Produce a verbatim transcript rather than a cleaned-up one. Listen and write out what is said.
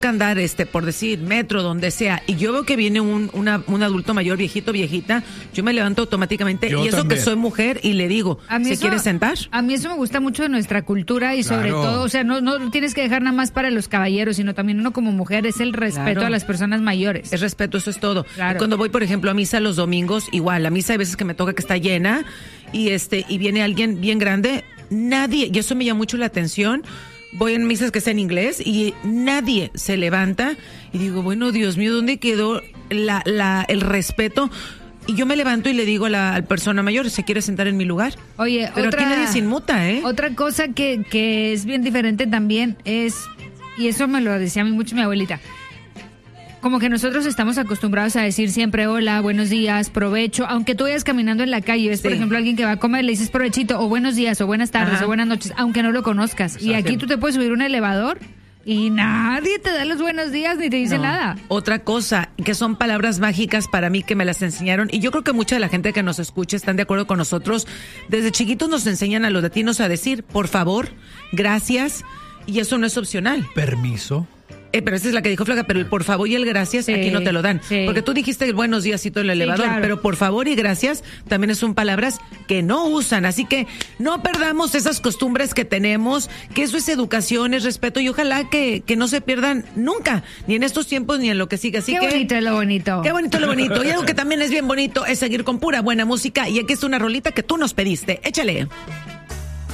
andar, este, por decir, metro, donde sea, y yo veo que viene un, una, un adulto mayor, viejito, viejita, yo me levanto automáticamente, Yo y eso también. que soy mujer, y le digo, ¿se eso- quiere sentar? A mí eso me gusta mucho de nuestra cultura y sobre Claro. todo, o sea, no, no tienes que dejar nada más para los caballeros, sino también uno como mujer, es el respeto Claro. a las personas mayores. Es respeto, eso es todo. Claro. Y cuando voy, por ejemplo, a misa los domingos, igual, la misa hay veces que me toca que está llena, y este, y viene alguien bien grande, nadie, y eso me llama mucho la atención. Voy en misas que está en inglés y nadie se levanta y digo, bueno, Dios mío, ¿dónde quedó la, la, el respeto? Y yo me levanto y le digo a la, a la persona mayor, ¿se quiere sentar en mi lugar? Oye, Pero otra, aquí nadie se inmuta, ¿eh? Otra cosa que, que es bien diferente también es, y eso me lo decía a mí mucho mi abuelita, como que nosotros estamos acostumbrados a decir siempre hola, buenos días, provecho, aunque tú vayas caminando en la calle y ves, por Sí. ejemplo, alguien que va a comer, le dices provechito, o buenos días, o buenas tardes, Ajá. o buenas noches, aunque no lo conozcas. Y aquí tú te puedes subir a un elevador y nadie te da los buenos días ni te dice No. nada. Otra cosa, que son palabras mágicas para mí que me las enseñaron, y yo creo que mucha de la gente que nos escucha están de acuerdo con nosotros. Desde chiquitos nos enseñan a los latinos a decir, por favor, gracias, y eso no es opcional. Permiso. Eh, pero esa es la que dijo Flaca, pero el por favor y el gracias Sí, aquí no te lo dan. sí. Porque tú dijiste el buenos días y todo el elevador, claro. pero por favor y gracias también son palabras que no usan. Así que no perdamos esas costumbres que tenemos, que eso es educación, es respeto, y ojalá que, que no se pierdan nunca, ni en estos tiempos ni en lo que sigue. Así Qué que bonito es lo bonito. qué bonito lo bonito. Y algo que también es bien bonito es seguir con pura buena música. Y aquí está una rolita que tú nos pediste. Échale.